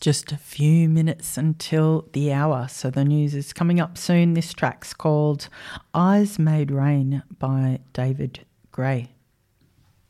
just a few minutes until the hour, so the news is coming up soon. This track's called Eyes Made Rain by David Gray.